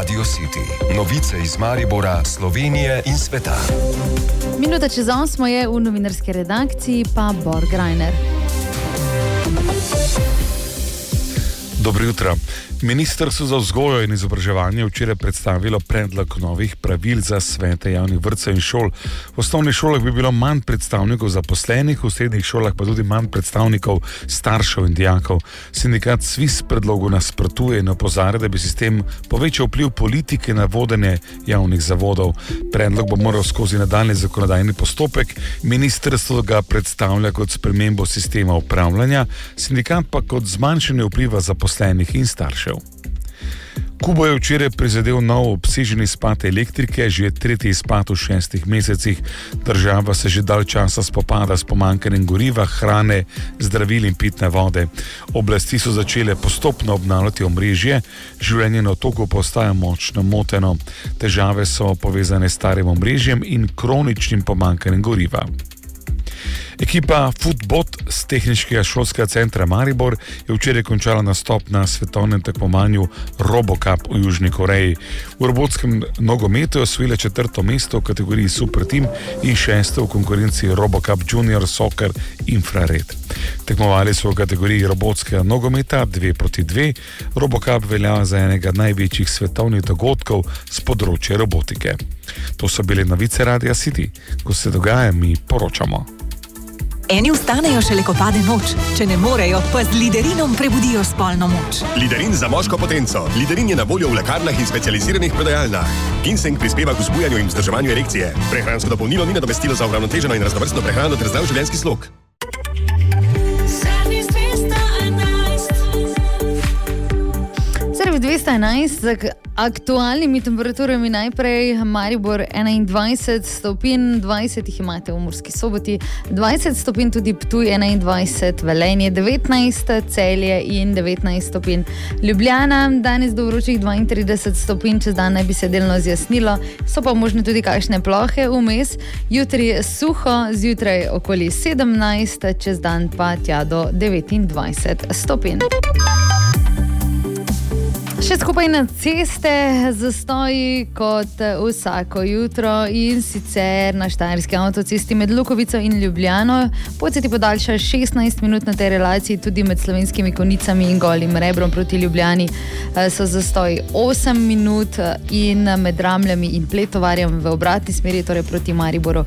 Radio City. Novice iz Maribora, Slovenije in sveta. Minuta čez 8 je v novinarski redakciji pa Bor Grajner. Dobro jutro. Ministrstvo za vzgojo in izobraževanje včeraj predstavilo predlog novih pravil za svete javnih vrtcev in šol. V osnovnih šolah bi bilo manj predstavnikov zaposlenih, v srednjih šolah pa tudi manj predstavnikov staršev in dijakov. Sindikat SVIS predlogu nasprotuje in opozarja, da bi sistem povečal vpliv politike na vodenje javnih zavodov. Predlog bo moral skozi nadaljnji zakonodajni postopek, ministrstvo ga predstavlja kot spremembo sistema upravljanja, sindikat pa kot zmanjšanje vpliva zaposlenih in staršev. Kubo je včeraj prizadel nov obsežen izpad elektrike, že tretji izpad v 6 mesecih. Država se že dalj časa spopada s pomanjkanjem goriva, hrane, zdravil in pitne vode. Oblasti so začele postopno obnavljati omrežje, življenje na otoku postaja močno moteno. Težave so povezane s starim omrežjem in kroničnim pomanjkanjem goriva. Ekipa Footbot z Tehniškega šolskega centra Maribor je včeraj končala nastop na svetovnem tekmovanju RoboCup v Južni Koreji. V robotskem nogometu je osvojila 4. mesto v kategoriji Super Team in 6. v konkurenci RoboCup Junior Soccer Infrared. Tekmovali so v kategoriji robotskega nogometa 2-2. RoboCup velja za enega največjih svetovnih dogodkov z področja robotike. To so bile novice Radia City. Ko se dogaja, mi poročamo. Eni vstanejo šele, ko pade noč. Če ne morejo, pa z Liderinom prebudijo spolno moč. Liderin za moško potenco. Liderin je na voljo v lekarnah in specializiranih prodajalnah. Ginseng prispeva k vzbujanju in vzdrževanju erekcije. Prehransko dopolnilo ni nadomestilo za uravnoteženo in raznovrstno prehrano ter zdrav življenjski slog. Servis 211 z aktualnimi temperaturami. Najprej Maribor 21 stopinj, 20 jih imate v Murski Soboti, 20 stopinj tudi Ptuj, 21 Velenje, 19 Celje in 19 stopinj Ljubljana. Danes do vročih 32 stopinj, čez dan naj bi se delno zjasnilo, so pa možne tudi kakšne plohe vmes. Jutri suho, zjutraj okoli 17, čez dan pa tja do 29 stopinj. Še skupaj na ceste zastoji kot vsako jutro, in sicer na Štajerski avtocesti med Lukovico in Ljubljano. Pot se ti podaljša 16 minut na tej relaciji, tudi med Slovenskimi Konjicami in Golim Rebrom proti Ljubljani so zastoji 8 minut in med Ramljami in Pletovarjem v obratni smeri, torej proti Mariboru,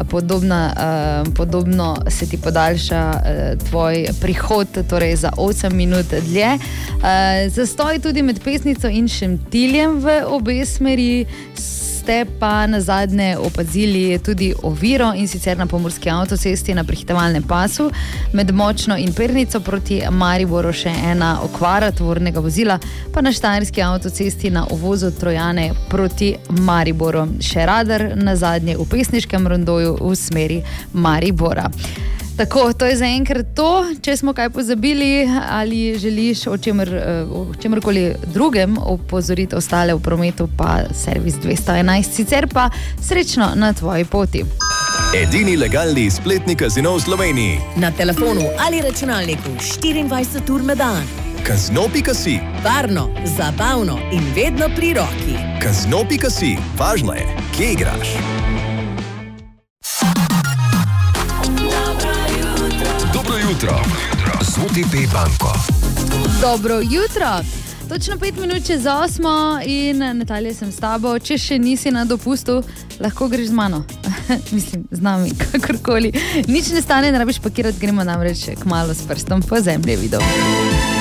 podobno se ti podaljša tvoj prihod, torej za 8 minut dlje. Zastoj tudi med Pesnico in Šentiljem v obe smeri. Ste pa nazadnje opazili tudi oviro, in sicer na Pomurski avtocesti na prehitevalnem pasu med Močno in Pernico proti Mariboru še ena okvara tovornega vozila, pa na Štajerski avtocesti na uvozu Trojane proti Mariboru. Še radar nazadnje v Pesniškem rondoju v smeri Maribora. Tako, to je zaenkrat to. Če smo kaj pozabili ali želiš o čemerkoli drugem opozoriti ostale v prometu, pa servis 211. Sicer pa srečno na tvoji poti. Edini legalni spletni kazino v Sloveniji. Na telefonu ali računalniku 24 ur na dan. Kazino.si. Varno, zabavno in vedno pri roki. Kazino.si. Važno je, kje igraš. Jutro z OTP banko. Dobro jutro. Točno 5 minut čez 8 in Natalija sem s tabo. Če še nisi na dopustu, lahko greš z mano. Mislim, z nami, kakorkoli. Nič ne stane, ne rabiš pakirati, gremo namreč kmalu s prstom po zemlji videl.